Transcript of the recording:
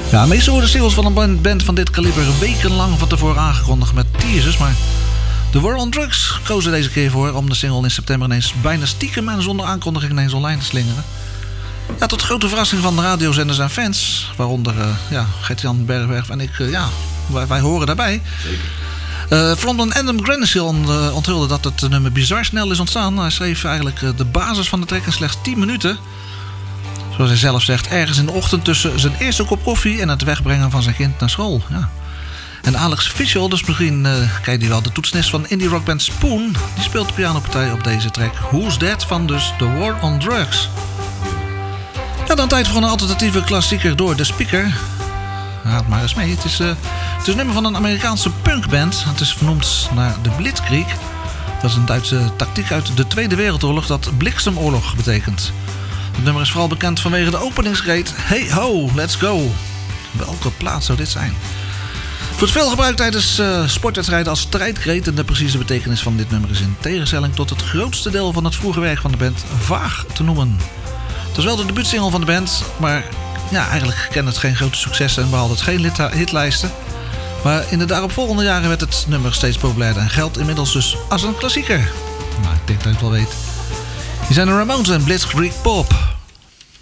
Ja, meestal worden singles van een band van dit kaliber wekenlang van tevoren aangekondigd met teasers, maar The War on Drugs kozen deze keer voor om de single in september ineens bijna stiekem en zonder aankondiging ineens online te slingeren. Ja, tot grote verrassing van de radiozenders en fans, waaronder Gert-Jan Bergwerf en ik, wij horen daarbij. Frontman Adam Grenisil onthulde dat het nummer bizar snel is ontstaan. Hij schreef eigenlijk de basis van de track in slechts 10 minuten. Zoals hij zelf zegt, ergens in de ochtend tussen zijn eerste kop koffie en het wegbrengen van zijn kind naar school. Ja. En Alex Fischel, dus misschien kijk je wel, de toetsnist van indie rockband Spoon, die speelt de pianopartij op deze track Who's That van dus The War on Drugs. Ja, dan tijd voor een alternatieve klassieker door de speaker. Haal het maar eens mee. Het is een nummer van een Amerikaanse punkband. Het is vernoemd naar de Blitzkrieg. Dat is een Duitse tactiek uit de Tweede Wereldoorlog dat bliksemoorlog betekent. Het nummer is vooral bekend vanwege de openingskreet Hey ho, let's go. Welke plaats zou dit zijn? Het wordt veel gebruikt tijdens sportwedstrijden als strijdkreet. En de precieze betekenis van dit nummer is in tegenstelling tot het grootste deel van het vroege werk van de band vaag te noemen. Het is wel de debuutsingle van de band, maar ja, eigenlijk kende het geen grote successen en behaalde het geen hitlijsten. Maar in de daaropvolgende jaren werd het nummer steeds populairder en geldt inmiddels dus als een klassieker. Nou, ik denk dat je het wel weet. Hier zijn de Ramones en Blitzkrieg Pop.